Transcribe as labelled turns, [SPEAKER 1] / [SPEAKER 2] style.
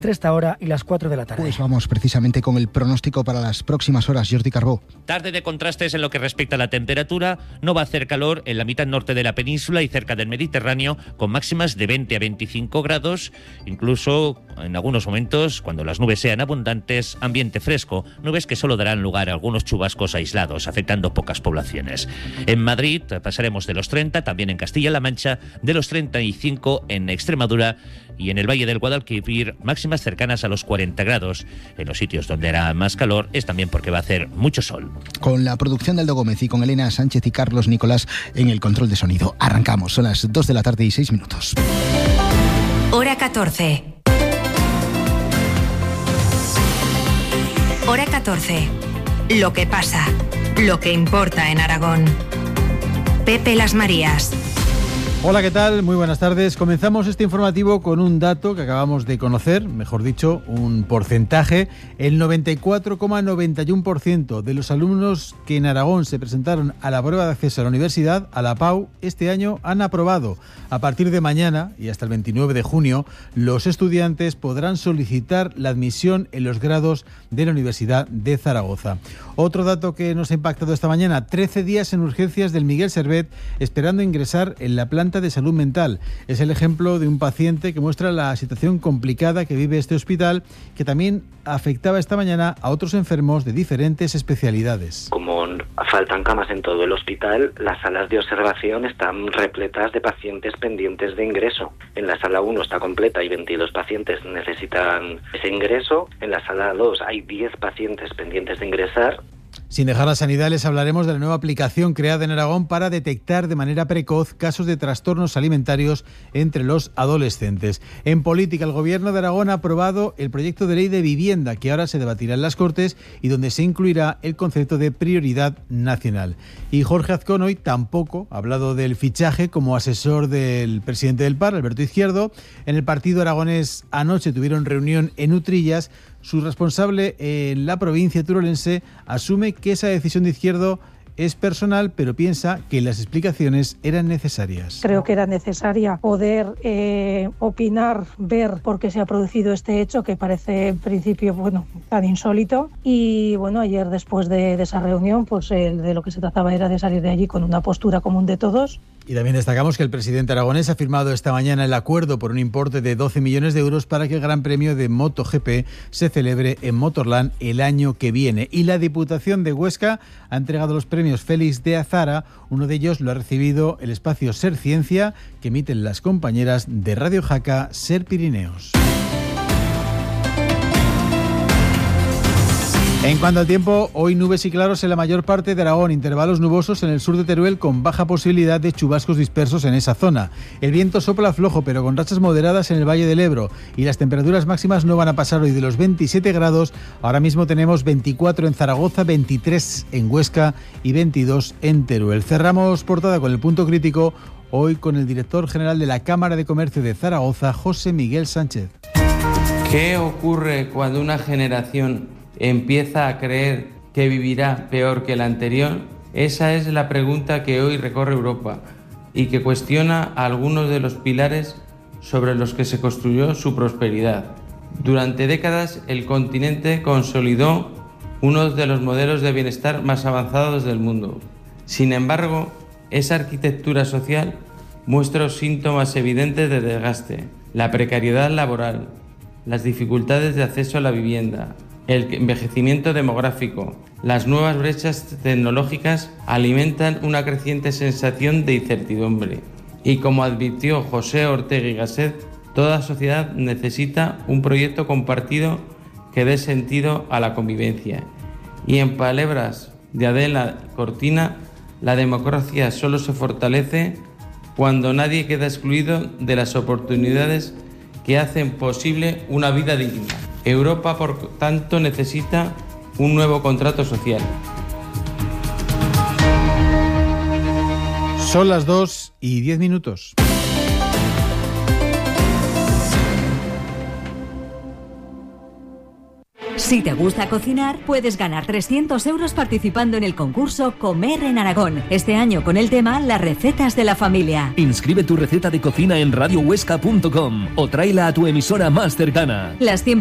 [SPEAKER 1] esta hora y las 4 de la tarde.
[SPEAKER 2] Pues vamos precisamente con el pronóstico para las próximas horas. Jordi Carbó.
[SPEAKER 3] Tarde de contrastes en lo que respecta a la temperatura. No va a hacer calor en la mitad norte de la península y cerca del Mediterráneo, con máximas de 20 a 25 grados. Incluso en algunos momentos, cuando las nubes sean abundantes, ambiente fresco. Nubes que solo darán lugar a algunos chubascos aislados, afectando pocas poblaciones. En Madrid pasaremos de los 30, también en Castilla-La Mancha, de los 35 en Extremadura, y en el Valle del Guadalquivir máximas cercanas a los 40 grados. En los sitios donde hará más calor es también porque va a hacer mucho sol.
[SPEAKER 2] Con la producción de Aldo Gómez y con Elena Sánchez y Carlos Nicolás en el control de sonido. Arrancamos, son las 2 de la tarde y 6 minutos.
[SPEAKER 4] Hora 14. Hora 14. Lo que pasa, lo que importa en Aragón. Pepe Las Marías.
[SPEAKER 5] Hola, ¿qué tal? Muy buenas tardes. Comenzamos este informativo con un dato que acabamos de conocer, mejor dicho, un porcentaje. El 94,91% de los alumnos que en Aragón se presentaron a la prueba de acceso a la universidad, a la PAU, este año han aprobado. A partir de mañana y hasta el 29 de junio, los estudiantes podrán solicitar la admisión en los grados de la Universidad de Zaragoza. Otro dato que nos ha impactado esta mañana: 13 días en urgencias del Miguel Servet esperando ingresar en la planta de salud mental. Es el ejemplo de un paciente que muestra la situación complicada que vive este hospital, que también afectaba esta mañana a otros enfermos de diferentes especialidades.
[SPEAKER 6] Como faltan camas en todo el hospital, las salas de observación están repletas de pacientes pendientes de ingreso. En la sala 1 está completa y 22 pacientes necesitan ese ingreso. En la sala 2 hay 10 pacientes pendientes de ingresar.
[SPEAKER 5] Sin dejar la sanidad, les hablaremos de la nueva aplicación creada en Aragón para detectar de manera precoz casos de trastornos alimentarios entre los adolescentes. En política, el Gobierno de Aragón ha aprobado el proyecto de ley de vivienda que ahora se debatirá en las Cortes y donde se incluirá el concepto de prioridad nacional. Y Jorge Azcón tampoco ha hablado del fichaje como asesor del presidente del PAR, Alberto Izquierdo. En el partido aragonés anoche tuvieron reunión en Utrillas. Su responsable en la provincia turolense asume que esa decisión de Izquierdo es personal, pero piensa que las explicaciones eran necesarias.
[SPEAKER 7] Creo que era necesaria poder opinar, ver por qué se ha producido este hecho, que parece en principio tan insólito. Y ayer después de esa reunión, de lo que se trataba era de salir de allí con una postura común de todos.
[SPEAKER 5] Y también destacamos que el presidente aragonés ha firmado esta mañana el acuerdo por un importe de 12 millones de euros para que el Gran Premio de MotoGP se celebre en Motorland el año que viene. Y la Diputación de Huesca ha entregado los premios Félix de Azara. Uno de ellos lo ha recibido el espacio Ser Ciencia, que emiten las compañeras de Radio Jaca Ser Pirineos. En cuanto al tiempo, hoy nubes y claros en la mayor parte de Aragón, intervalos nubosos en el sur de Teruel con baja posibilidad de chubascos dispersos en esa zona. El viento sopla flojo pero con rachas moderadas en el Valle del Ebro y las temperaturas máximas no van a pasar hoy de los 27 grados. Ahora mismo tenemos 24 en Zaragoza, 23 en Huesca y 22 en Teruel. Cerramos portada con el punto crítico, hoy con el director general de la Cámara de Comercio de Zaragoza, José Miguel Sánchez.
[SPEAKER 8] ¿Qué ocurre cuando una generación empieza a creer que vivirá peor que la anterior? Esa es la pregunta que hoy recorre Europa y que cuestiona a algunos de los pilares sobre los que se construyó su prosperidad. Durante décadas el continente consolidó uno de los modelos de bienestar más avanzados del mundo. Sin embargo, esa arquitectura social muestra síntomas evidentes de desgaste: la precariedad laboral, las dificultades de acceso a la vivienda, el envejecimiento demográfico. Las nuevas brechas tecnológicas alimentan una creciente sensación de incertidumbre. Y como advirtió José Ortega y Gasset, toda sociedad necesita un proyecto compartido que dé sentido a la convivencia. Y en palabras de Adela Cortina, la democracia solo se fortalece cuando nadie queda excluido de las oportunidades que hacen posible una vida digna. Europa, por tanto, necesita un nuevo contrato social.
[SPEAKER 5] Son las 2:10.
[SPEAKER 9] Si te gusta cocinar, puedes ganar 300 euros participando en el concurso Comer en Aragón. Este año con el tema Las recetas de la familia.
[SPEAKER 10] Inscribe tu receta de cocina en radiohuesca.com o tráela a tu emisora más cercana.
[SPEAKER 9] Las 100